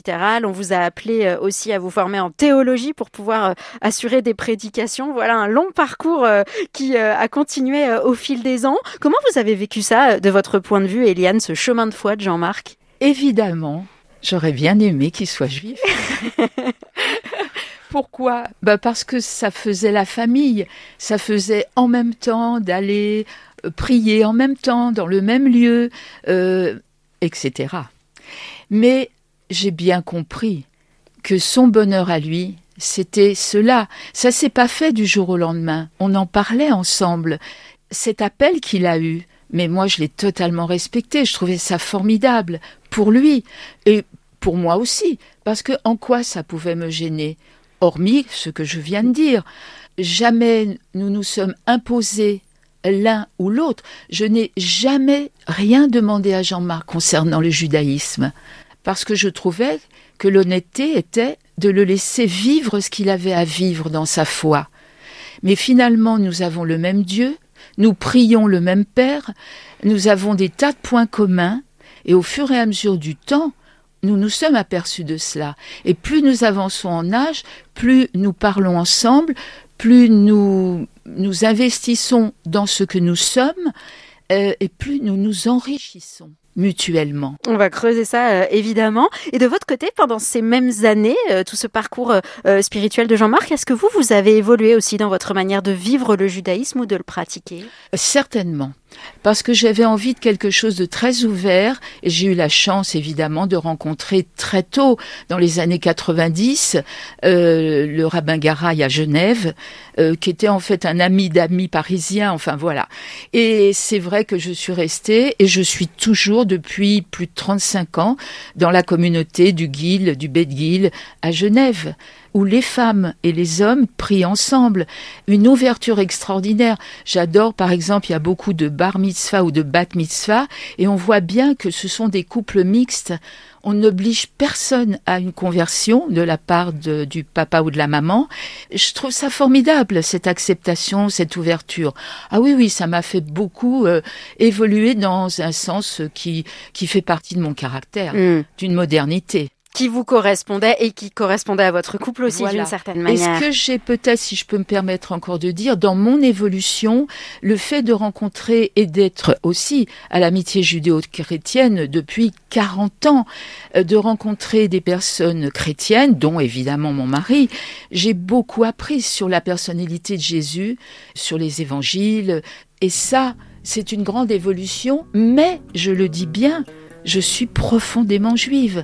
On vous a appelé aussi à vous former en théologie pour pouvoir assurer des prédications. Voilà un long parcours qui a continué au fil des ans. Comment vous avez vécu ça de votre point de vue, Eliane, ce chemin de foi de Jean-Marc ? Évidemment, j'aurais bien aimé qu'il soit juif. Pourquoi ? Parce que ça faisait la famille, ça faisait en même temps d'aller prier en même temps, dans le même lieu, etc. Mais j'ai bien compris que son bonheur à lui, c'était cela. Ça s'est pas fait du jour au lendemain. On en parlait ensemble. Cet appel qu'il a eu, mais moi je l'ai totalement respecté. Je trouvais ça formidable pour lui et pour moi aussi. Parce que en quoi ça pouvait me gêner ? Hormis ce que je viens de dire. Jamais nous nous sommes imposés l'un ou l'autre. Je n'ai jamais rien demandé à Jean-Marc concernant le judaïsme. Parce que je trouvais que l'honnêteté était de le laisser vivre ce qu'il avait à vivre dans sa foi. Mais finalement, nous avons le même Dieu, nous prions le même Père, nous avons des tas de points communs, et au fur et à mesure du temps, nous nous sommes aperçus de cela. Et plus nous avançons en âge, plus nous parlons ensemble, plus nous investissons dans ce que nous sommes, et plus nous nous enrichissons mutuellement. On va creuser ça évidemment. Et de votre côté, pendant ces mêmes années, tout ce parcours spirituel de Jean-Marc, est-ce que vous avez évolué aussi dans votre manière de vivre le judaïsme ou de le pratiquer ? Certainement. Parce que j'avais envie de quelque chose de très ouvert et j'ai eu la chance évidemment de rencontrer très tôt, dans les années 90, le rabbin Garay à Genève, qui était en fait un ami d'amis parisien, enfin voilà. Et c'est vrai que je suis restée et je suis toujours depuis plus de 35 ans dans la communauté du Guil, du Beth Guil à Genève, où les femmes et les hommes prient ensemble. Une ouverture extraordinaire. J'adore, par exemple, il y a beaucoup de bar mitzvah ou de bat mitzvah, et on voit bien que ce sont des couples mixtes. On n'oblige personne à une conversion de la part du papa ou de la maman. Je trouve ça formidable, cette acceptation, cette ouverture. Ah oui, ça m'a fait beaucoup évoluer dans un sens qui fait partie de mon caractère, d'une modernité. Qui vous correspondait et qui correspondait à votre couple aussi, voilà. D'une certaine manière. Et ce que j'ai peut-être, si je peux me permettre encore de dire, dans mon évolution, le fait de rencontrer et d'être aussi à l'amitié judéo-chrétienne depuis 40 ans, de rencontrer des personnes chrétiennes, dont évidemment mon mari, j'ai beaucoup appris sur la personnalité de Jésus, sur les évangiles, et ça, c'est une grande évolution, mais, je le dis bien, je suis profondément juive.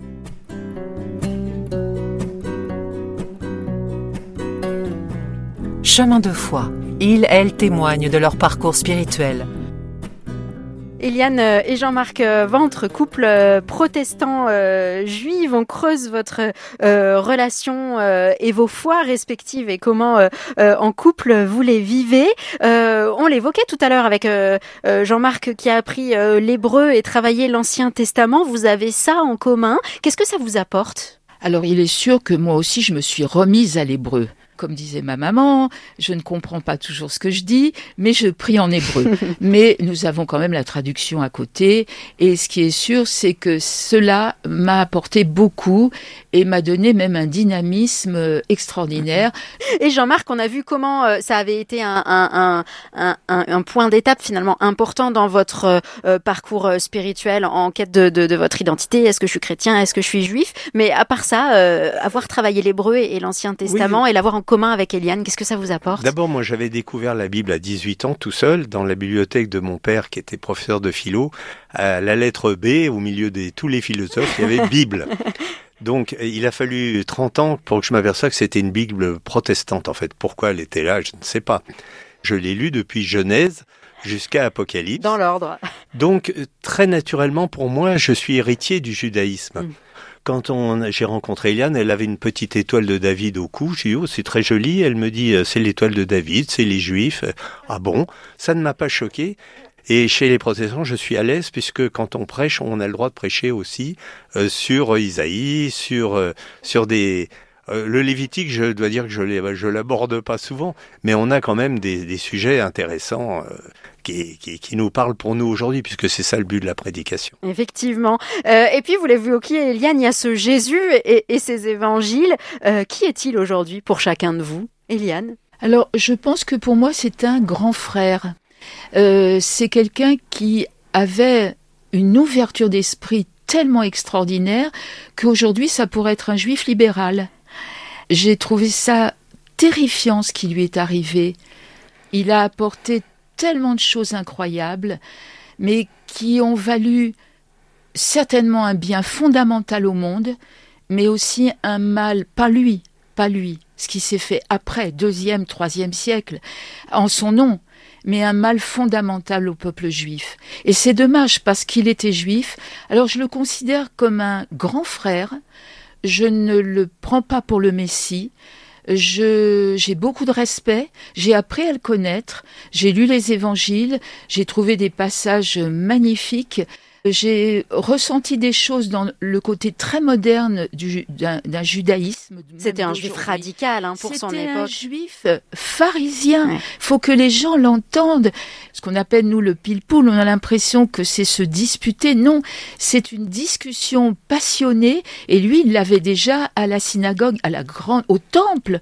Chemin de foi. Ils, elles témoignent de leur parcours spirituel. Eliane et Jean-Marc Ventre, couple protestant juif, on creuse votre relation et vos foi respectives et comment en couple vous les vivez. On l'évoquait tout à l'heure avec Jean-Marc qui a appris l'hébreu et travaillé l'Ancien Testament. Vous avez ça en commun. Qu'est-ce que ça vous apporte ? Alors il est sûr que moi aussi je me suis remise à l'hébreu. Comme disait ma maman, je ne comprends pas toujours ce que je dis, mais je prie en hébreu. Mais nous avons quand même la traduction à côté. Et ce qui est sûr, c'est que cela m'a apporté beaucoup et m'a donné même un dynamisme extraordinaire. Et Jean-Marc, on a vu comment ça avait été un point d'étape finalement important dans votre parcours spirituel en quête de votre identité. Est-ce que je suis chrétien ? Est-ce que je suis juif ? Mais à part ça, avoir travaillé l'hébreu et l'Ancien Testament et l'avoir en commun avec Eliane, qu'est-ce que ça vous apporte ? D'abord, moi, j'avais découvert la Bible à 18 ans, tout seul, dans la bibliothèque de mon père, qui était professeur de philo. À la lettre B, au milieu de tous les philosophes, il y avait Bible. Donc, il a fallu 30 ans pour que je m'aperçoive que c'était une Bible protestante, en fait. Pourquoi elle était là, je ne sais pas. Je l'ai lue depuis Genèse jusqu'à Apocalypse. Dans l'ordre. Donc, très naturellement, pour moi, je suis héritier du judaïsme. Quand j'ai rencontré Eliane, elle avait une petite étoile de David au cou. J'ai dit, oh, c'est très joli. Elle me dit, c'est l'étoile de David, c'est les Juifs. Ah bon? Ça ne m'a pas choqué. Et chez les protestants, je suis à l'aise puisque quand on prêche, on a le droit de prêcher aussi sur Isaïe, sur des Le Lévitique, je dois dire que je l'aborde pas souvent, mais on a quand même des sujets intéressants qui nous parlent pour nous aujourd'hui, puisque c'est ça le but de la prédication. Effectivement. Et puis, vous l'évoquiez, Eliane, il y a ce Jésus et ses évangiles. Qui est-il aujourd'hui pour chacun de vous, Eliane? Alors, je pense que pour moi, c'est un grand frère. C'est quelqu'un qui avait une ouverture d'esprit tellement extraordinaire qu'aujourd'hui, ça pourrait être un juif libéral. J'ai trouvé ça terrifiant ce qui lui est arrivé. Il a apporté tellement de choses incroyables, mais qui ont valu certainement un bien fondamental au monde, mais aussi un mal, pas lui, ce qui s'est fait après, 2e, 3e siècle, en son nom, mais un mal fondamental au peuple juif. Et c'est dommage parce qu'il était juif, alors je le considère comme un grand frère, je ne le prends pas pour le Messie, j'ai beaucoup de respect, j'ai appris à le connaître, j'ai lu les évangiles, j'ai trouvé des passages magnifiques, j'ai ressenti des choses dans le côté très moderne d'un judaïsme. C'était un juif radical pour son époque. C'était un juif pharisien. Ouais. Faut que les gens l'entendent. Ce qu'on appelle, nous, le pile-poule, on a l'impression que c'est se disputer. Non, c'est une discussion passionnée. Et lui, il l'avait déjà à la synagogue, au temple,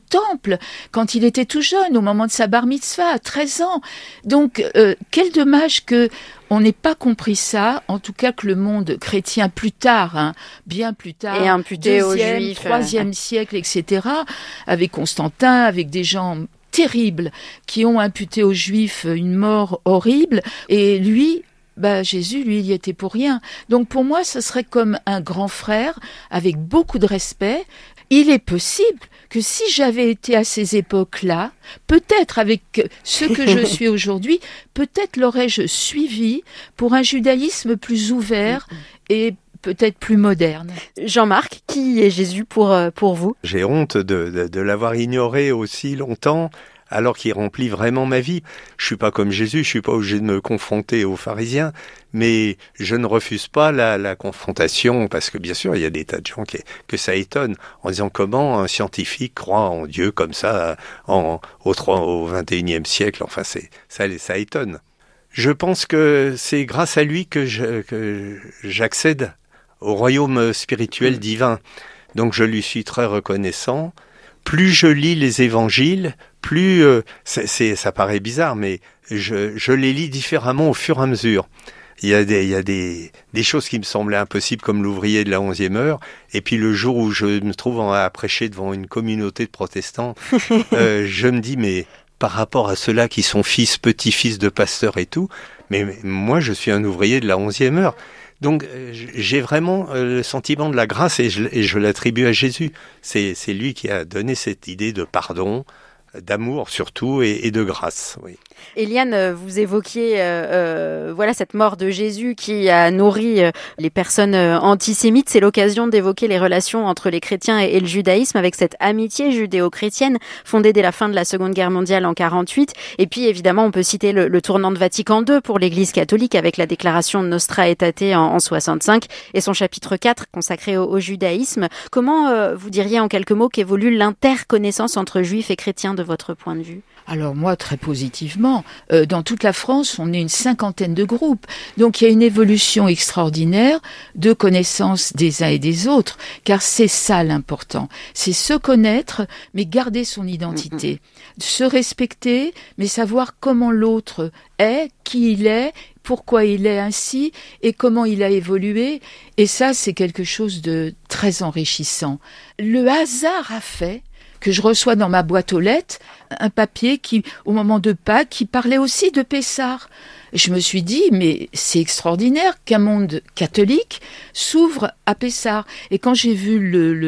quand il était tout jeune, au moment de sa bar mitzvah, à 13 ans. Donc, quel dommage que on n'ait pas compris ça, en tout cas que le monde chrétien plus tard, bien plus tard, et imputé aux 2e, Juifs, 3e siècle, etc., avec Constantin, avec des gens terribles qui ont imputé aux Juifs une mort horrible, et lui, Jésus, lui, il y était pour rien. Donc pour moi, ce serait comme un grand frère, avec beaucoup de respect. Il est possible que si j'avais été à ces époques-là, peut-être avec ce que je suis aujourd'hui, peut-être l'aurais-je suivi pour un judaïsme plus ouvert et peut-être plus moderne. Jean-Marc, qui est Jésus pour vous? J'ai honte de l'avoir ignoré aussi longtemps, alors qu'il remplit vraiment ma vie. Je suis pas comme Jésus, je suis pas obligé de me confronter aux pharisiens, mais je ne refuse pas la confrontation, parce que bien sûr, il y a des tas de gens que ça étonne, en disant comment un scientifique croit en Dieu comme ça au 21e siècle. Enfin, ça étonne. Je pense que c'est grâce à lui que j'accède au royaume spirituel divin. Donc je lui suis très reconnaissant. Plus je lis les évangiles, plus ça paraît bizarre, mais je les lis différemment au fur et à mesure. Il y a des choses qui me semblaient impossibles, comme l'ouvrier de la 11e heure, et puis le jour où je me trouve à prêcher devant une communauté de protestants, je me dis, mais par rapport à ceux-là qui sont fils, petits-fils de pasteurs et tout, mais moi je suis un ouvrier de la 11e heure. Donc j'ai vraiment le sentiment de la grâce et je l'attribue à Jésus. C'est lui qui a donné cette idée de pardon, d'amour surtout et de grâce. Oui. Eliane, vous évoquiez cette mort de Jésus qui a nourri les personnes antisémites. C'est l'occasion d'évoquer les relations entre les chrétiens et le judaïsme avec cette amitié judéo-chrétienne fondée dès la fin de la Seconde Guerre mondiale en 1948. Et puis évidemment, on peut citer le tournant de Vatican II pour l'Église catholique avec la déclaration de Nostra Aetate en 1965 et son chapitre 4 consacré au judaïsme. Comment vous diriez en quelques mots qu'évolue l'interconnaissance entre juifs et chrétiens de votre point de vue ? Alors moi, très positivement. Dans toute la France, on est une 50aine de groupes. Donc il y a une évolution extraordinaire de connaissance des uns et des autres, car c'est ça l'important. C'est se connaître, mais garder son identité. Se respecter, mais savoir comment l'autre est, qui il est, pourquoi il est ainsi et comment il a évolué. Et ça, c'est quelque chose de très enrichissant. Le hasard a fait que je reçois dans ma boîte aux lettres un papier qui, au moment de Pâques, qui parlait aussi de Pessard. Je me suis dit, mais c'est extraordinaire qu'un monde catholique s'ouvre à Pessard. Et quand j'ai vu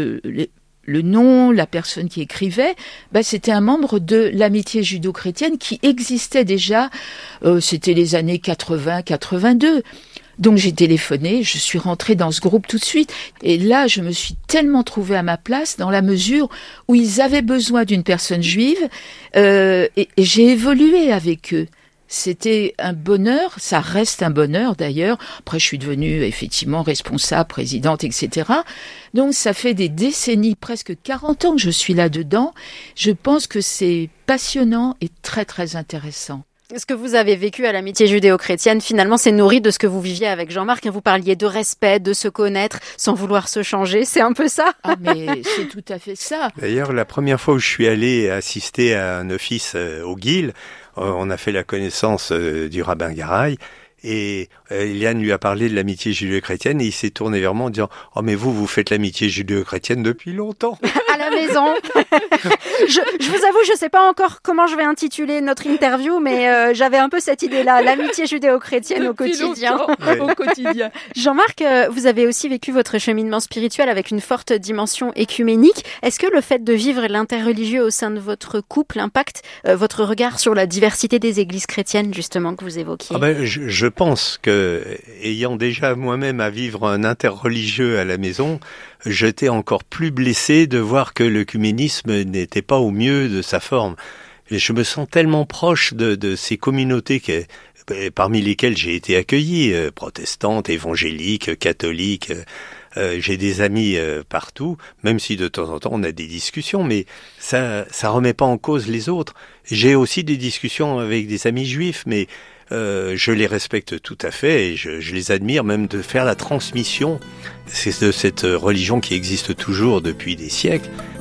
le nom, la personne qui écrivait, c'était un membre de l'amitié judo-chrétienne qui existait déjà, c'était les années 80-82. Donc j'ai téléphoné, je suis rentrée dans ce groupe tout de suite. Et là, je me suis tellement trouvée à ma place dans la mesure où ils avaient besoin d'une personne juive et j'ai évolué avec eux. C'était un bonheur, ça reste un bonheur d'ailleurs. Après, je suis devenue effectivement responsable, présidente, etc. Donc, ça fait des décennies, presque 40 ans que je suis là-dedans. Je pense que c'est passionnant et très, très intéressant. Ce que vous avez vécu à l'amitié judéo-chrétienne, finalement, c'est nourri de ce que vous viviez avec Jean-Marc. Vous parliez de respect, de se connaître, sans vouloir se changer. C'est un peu ça? Ah, mais c'est tout à fait ça. D'ailleurs, la première fois où je suis allé assister à un office au Guil, on a fait la connaissance du rabbin Garay. Et Eliane lui a parlé de l'amitié judéo-chrétienne et il s'est tourné vers moi en disant « Oh mais vous faites l'amitié judéo-chrétienne depuis longtemps !» À la maison. Je vous avoue, je sais pas encore comment je vais intituler notre interview, mais j'avais un peu cette idée-là, l'amitié judéo-chrétienne au quotidien. Ouais. Au quotidien. Jean-Marc, vous avez aussi vécu votre cheminement spirituel avec une forte dimension écuménique. Est-ce que le fait de vivre l'interreligieux au sein de votre couple impacte votre regard sur la diversité des églises chrétiennes, justement, que vous évoquiez? Je pense que, ayant déjà moi-même à vivre un interreligieux à la maison, j'étais encore plus blessé de voir que l'œcuménisme n'était pas au mieux de sa forme. Et je me sens tellement proche de ces communautés parmi lesquelles j'ai été accueilli, protestantes, évangéliques, catholiques. J'ai des amis partout, même si de temps en temps on a des discussions, mais ça remet pas en cause les autres. J'ai aussi des discussions avec des amis juifs, mais je les respecte tout à fait et je les admire, même de faire la transmission de cette religion qui existe toujours depuis des siècles.